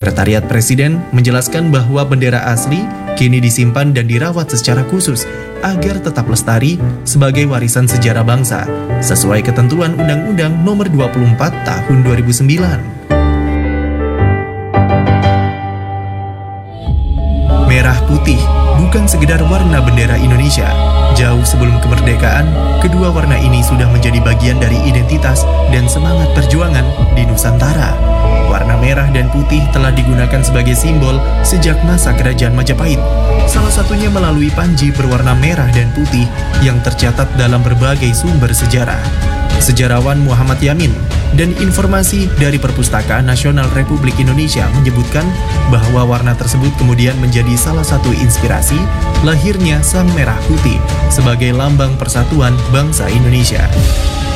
Sekretariat Presiden menjelaskan bahwa bendera asli kini disimpan dan dirawat secara khusus agar tetap lestari sebagai warisan sejarah bangsa, sesuai ketentuan Undang-Undang Nomor 24 Tahun 2009. Merah putih bukan sekedar warna bendera Indonesia. Jauh sebelum kemerdekaan, kedua warna ini sudah menjadi bagian dari identitas dan semangat perjuangan di Nusantara. Warna merah dan putih telah digunakan sebagai simbol sejak masa Kerajaan Majapahit. Salah satunya melalui panji berwarna merah dan putih yang tercatat dalam berbagai sumber sejarah. Sejarawan Muhammad Yamin dan informasi dari Perpustakaan Nasional Republik Indonesia menyebutkan bahwa warna tersebut kemudian menjadi salah satu inspirasi lahirnya Sang Merah Putih sebagai lambang persatuan bangsa Indonesia.